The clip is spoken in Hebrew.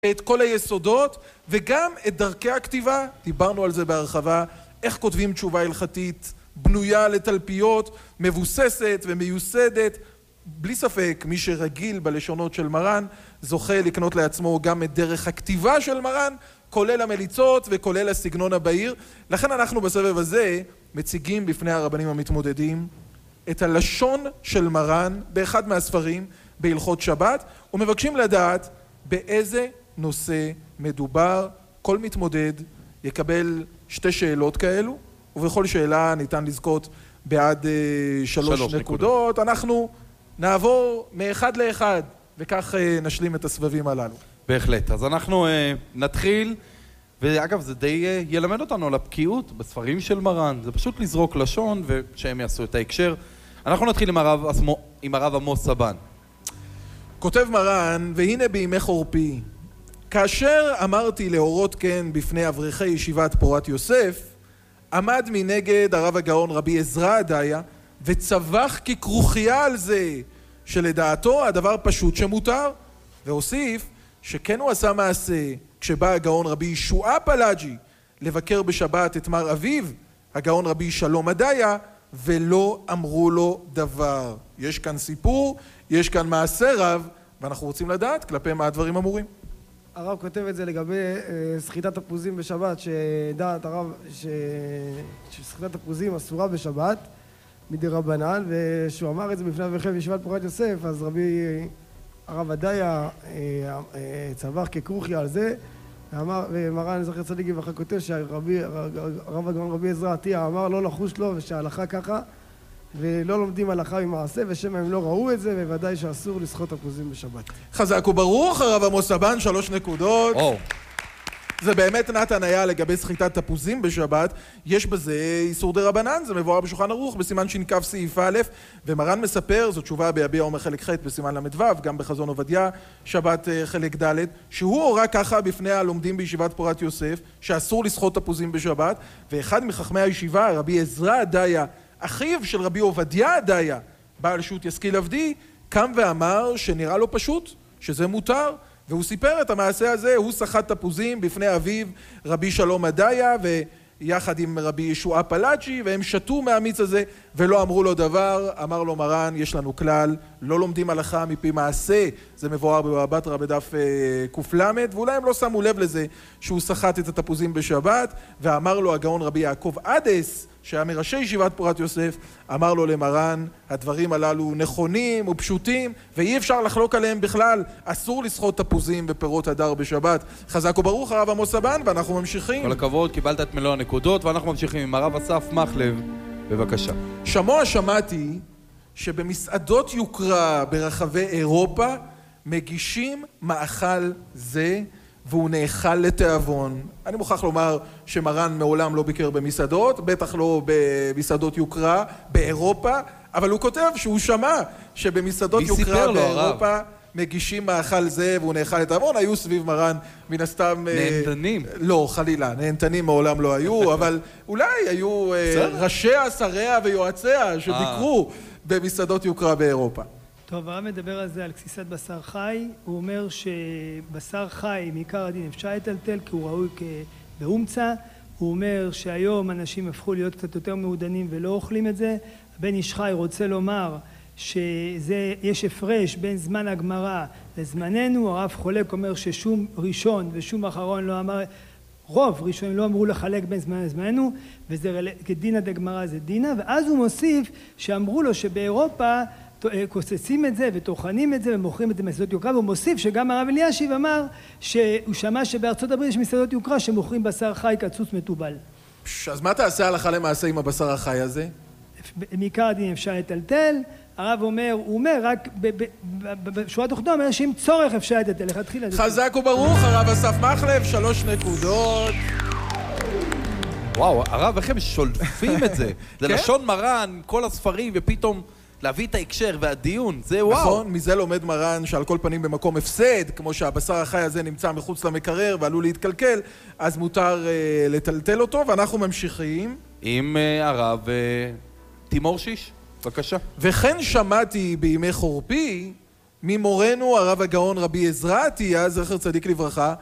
את כל היסודות וגם את דרכי הכתיבה, דיברנו על זה בהרחבה, איך כותבים תשובה הלכתית בנויה לתלפיות, מבוססת ומיוסדת. בלי ספק מי שרגיל בלשונות של מרן זוכה לקנות לעצמו גם את דרך הכתיבה של מרן, כולל המליצות וכולל הסגנון הבהיר. לכן אנחנו בסבב הזה מציגים בפני הרבנים המתמודדים את הלשון של מרן באחד מהספרים בהלכות שבת, ומבקשים לדעת באיזה נושא מדובר. כל מתמודד יקבל 2 שאלות כאלו, ובכל שאלה ניתן לזכות בעד 3 נקודות. אנחנו נעבור מאחד לאחד, וכך נשלים את הסבבים הללו. בהחלט. אז אנחנו נתחיל, ואגב זה די ילמד אותנו על הבקיאות בספרים של מרן. זה פשוט לזרוק לשון ושהם יעשו את ההקשר. אנחנו נתחיל עם הרב עמוס סבן. כותב מרן, והנה בימי חורפי, כאשר אמרתי להורות כן בפני אברכי ישיבת פורת יוסף, עמד מנגד הרב הגאון רבי עזרא עדיה, וצווח ככרוכיה על זה, שלדעתו הדבר פשוט שמותר, והוסיף שכן הוא עשה מעשה, כשבא הגאון רבי ישועה פלאג'י לבקר בשבת את מר אביו, הגאון רבי שלום עדיה, ולא אמרו לו דבר. יש כאן סיפור, יש כאן מעשה רב, ואנחנו רוצים לדעת כלפי מה הדברים אמורים. הרב כותב את זה לגבי סחיטת תפוזים בשבת, שדעת הרב שסחיטת תפוזים אסורה בשבת מדי רבנן, ושהוא אמר את זה בפני אברכי ישיבת פורת יוסף, אז הרב עדיה צווח ככרוכיה על זה, ומרן זכר צדיק לברכה כותב שהרב הגאון רבי עזרא עדיה אמר לא לחוש לו ושההלכה ככה, ולא לומדים הלכה ממעשה, ושם הם לא ראו את זה, ובוודאי שאסור לסחוט תפוזים בשבת. חזק וברוך, הרב עמוס סבן, 3 נקודות. זה באמת נתן היה לגבי סחיטת תפוזים בשבת. יש בזה איסור דה רבנן, זה מבואר בשולחן ערוך בסימן ש"כ סעיף א', ומרן מספר, זו תשובה ביביע אומר חלק ח' בסימן ל"ו, גם בחזון עובדיה שבת חלק ד', שהוא הורה ככה בפני הלומדים בישיבת פורת יוסף, שאסור לסחוט תפוזים בשבת, ואחד מחכמי הישיבה, רבי עזרא עדיה, אחיו של רבי עובדיה עדיה, בעל שו"ת ישכיל עבדי, קם ואמר שנראה לו פשוט, שזה מותר, והוא סיפר את המעשה הזה. הוא סחט תפוזים בפני אביו רבי שלום עדיה ויחד עם רבי ישועה פלאג'י, והם שתו מהמיץ הזה ולא אמרו לו דבר. אמר לו מרן, יש לנו כלל, לא לומדים הלכה מפי מעשה, זה מבואר בבבא בתרא בדף ק"ל, ואולי הם לא שמו לב לזה שהוא סחט את התפוזים בשבת. ואמר לו הגאון רבי יעקב עדס, שהיה מראשי ישיבת פורת יוסף, אמר לו למרן, הדברים הללו נכונים ופשוטים ואי אפשר לחלוק עליהם בכלל, אסור לסחוט תפוזים ופירות הדר בשבת. חזק וברוך הרב עמוס סבן, ואנחנו ממשיכים. כל הכבוד, קיבלת את מלוא הנקודות, ואנחנו ממשיכים עם הרב אסף מחלב. בבקשה. שמעתי שבמסעדות יוקרה ברחבי אירופה מגישים מאכל זה והוא נאכל לתיאבון. אני מוכרח לומר שמרן מעולם לא ביקר במסעדות, בטח לא במסעדות יוקרה באירופה, אבל הוא כותב שהוא שמע שבמסעדות יוקרה באירופה מגישים מאכל זה והוא נאכל לתיאבון. היו סביב מרן מן הסתם נהנתנים. לא, חלילה, נהנתנים מעולם לא היו, אבל אולי היו ראשיה, שריה ויועציה שביקרו במסעדות יוקרה באירופה. טוב, הרב מדבר על זה, על כסיסת בשר חי. הוא אומר שבשר חי מעיקר הדין אפשר לטלטל כי הוא ראוי באומצה. הוא אומר שהיום אנשים הפכו להיות קצת יותר מעודנים ולא אוכלים את זה. הבן איש חי רוצה לומר שיש הפרש בין זמן הגמרא לזמננו. הרב חולק אומר ששום ראשון ושום אחרון לא אמר, רוב ראשונים לא אמרו לחלק בין זמן לזמננו, וזה כדינא דגמרא זה דינא. ואז הוא מוסיף שאמרו לו שבאירופה כוססים את זה וטוחנים את זה ומוכרים את זה במסעדות יוקרה, והוא מוסיף שגם הרב אלישיב אמר שהוא שמע שבארצות הברית יש מסעדות יוקרה שמוכרים בשר חי קצוץ מתובל. אז מה תעשה הלכה למעשה עם הבשר החי הזה? מעיקר הדין אפשר לטלטל. הרב אומר, הוא אומר רק בשורה התחתונה אומר שאם צורך אפשר לטלטל. חזק וברוך הרב אסף מחלב, 3 נקודות. וואו, הרב, איך הם שולפים את זה? זה לשון מרן, כל הספרים, ופתאום להביא את ההקשר והדיון, זה וואו. נכון, מזה לומד מרן שעל כל פנים במקום הפסד, כמו שהבשר החי הזה נמצא מחוץ למקרר ועלול להתקלקל, אז מותר לטלטל אותו, ואנחנו ממשיכים עם הרב תימור שיש, בבקשה. וכן שמעתי בימי חורפי ממורנו הרב הגאון רבי עזרא עטיה, זכר צדיק לברכה,